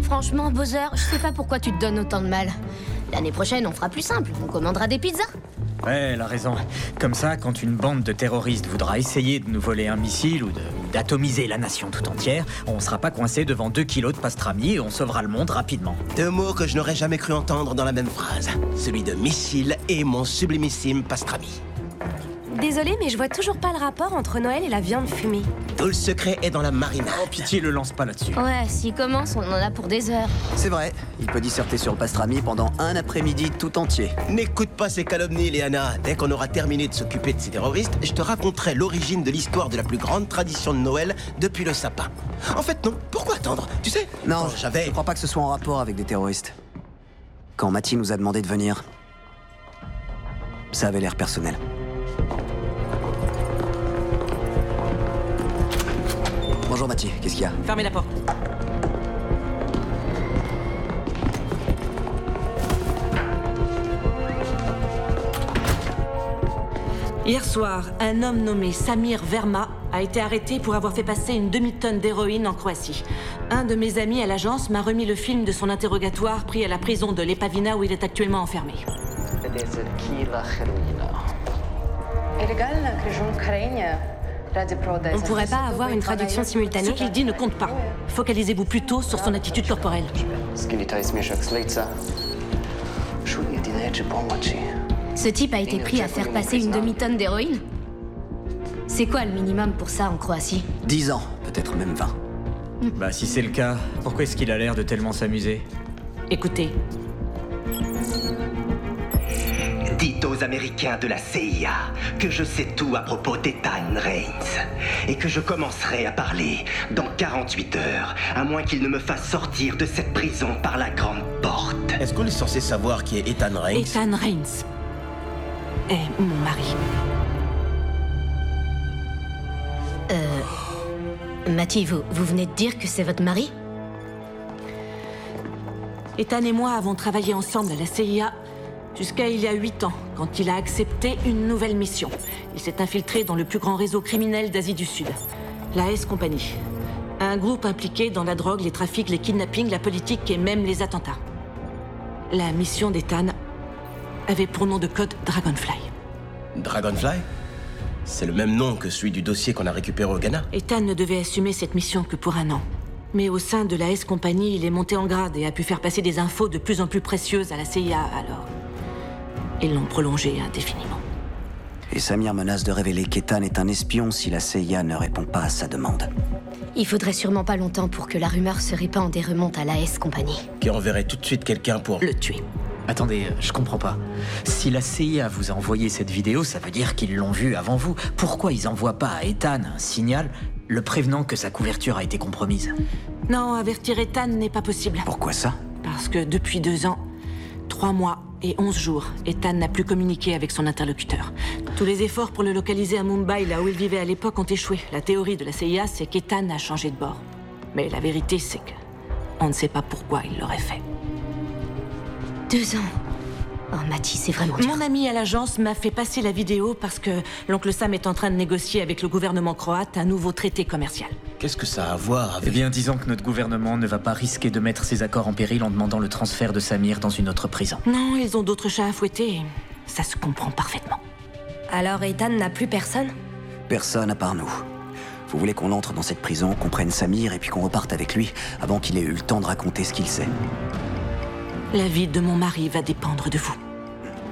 Franchement, Bowser, je sais pas pourquoi tu te donnes autant de mal. L'année prochaine, on fera plus simple. On commandera des pizzas. Ouais, elle a raison. Comme ça, quand une bande de terroristes voudra essayer de nous voler un missile ou d'atomiser la nation tout entière, on sera pas coincé devant 2 kilos de pastrami et on sauvera le monde rapidement. 2 mots que je n'aurais jamais cru entendre dans la même phrase. Celui de missile et mon sublimissime pastrami. Désolée, mais je vois toujours pas le rapport entre Noël et la viande fumée. Tout le secret est dans la marinade. Oh, pitié, le lance pas là-dessus. Ouais, s'il commence, on en a pour des heures. C'est vrai, il peut disserter sur le pastrami pendant un après-midi tout entier. N'écoute pas ces calomnies, Léana. Dès qu'on aura terminé de s'occuper de ces terroristes, je te raconterai l'origine de l'histoire de la plus grande tradition de Noël depuis le sapin. En fait, non. Pourquoi attendre? Tu sais, Non, quand je crois pas que ce soit en rapport avec des terroristes. Quand Matty nous a demandé de venir, ça avait l'air personnel. Bonjour Matty, qu'est-ce qu'il y a? Fermez la porte. Hier soir, un homme nommé Samir Verma a été arrêté pour avoir fait passer une demi-tonne d'héroïne en Croatie. Un de mes amis à l'agence m'a remis le film de son interrogatoire pris à la prison de Lepavina où il est actuellement enfermé. On pourrait pas avoir une traduction simultanée? Ce qu'il dit ne compte pas. Focalisez-vous plutôt sur son attitude corporelle. Ce type a été pris à faire passer une demi-tonne d'héroïne? C'est quoi le minimum pour ça en Croatie? 10 ans, peut-être même 20. Bah si c'est le cas, pourquoi est-ce qu'il a l'air de tellement s'amuser? Écoutez, Dites aux Américains de la CIA que je sais tout à propos d'Ethan Rains et que je commencerai à parler dans 48 heures, à moins qu'ils ne me fassent sortir de cette prison par la grande porte. Est-ce qu'on est censé savoir qui est Ethan Rains? Ethan Rains est mon mari. Matty, vous venez de dire que c'est votre mari? Ethan et moi avons travaillé ensemble à la CIA jusqu'à il y a 8 ans, quand il a accepté une nouvelle mission. Il s'est infiltré dans le plus grand réseau criminel d'Asie du Sud, la S Company. Un groupe impliqué dans la drogue, les trafics, les kidnappings, la politique et même les attentats. La mission d'Ethan avait pour nom de code Dragonfly. Dragonfly? C'est le même nom que celui du dossier qu'on a récupéré au Ghana. Ethan ne devait assumer cette mission que pour 1 an. Mais au sein de la S Company, il est monté en grade et a pu faire passer des infos de plus en plus précieuses à la CIA, alors ils l'ont prolongé indéfiniment. Et Samir menace de révéler qu'Ethan est un espion si la CIA ne répond pas à sa demande. Il faudrait sûrement pas longtemps pour que la rumeur se répande et remonte à la S Company. Qui enverrait tout de suite quelqu'un pour... Le tuer. Attendez, je comprends pas. Si la CIA vous a envoyé cette vidéo, ça veut dire qu'ils l'ont vue avant vous. Pourquoi ils envoient pas à Ethan un signal le prévenant que sa couverture a été compromise? Non, avertir Ethan n'est pas possible. Pourquoi ça? Parce que depuis 2 ans, 3 mois et 11 jours, Ethan n'a plus communiqué avec son interlocuteur. Tous les efforts pour le localiser à Mumbai, là où il vivait à l'époque, ont échoué. La théorie de la CIA, c'est qu'Ethan a changé de bord. Mais la vérité, c'est que on ne sait pas pourquoi il l'aurait fait. 2 ans. Oh, Matty, c'est vraiment dur. Mon ami à l'agence m'a fait passer la vidéo parce que l'oncle Sam est en train de négocier avec le gouvernement croate un nouveau traité commercial. Qu'est-ce que ça a à voir avec... Eh bien, disons que notre gouvernement ne va pas risquer de mettre ses accords en péril en demandant le transfert de Samir dans une autre prison. Non, ils ont d'autres chats à fouetter et ça se comprend parfaitement. Alors Ethan n'a plus personne? Personne à part nous. Vous voulez qu'on entre dans cette prison, qu'on prenne Samir et puis qu'on reparte avec lui avant qu'il ait eu le temps de raconter ce qu'il sait? La vie de mon mari va dépendre de vous.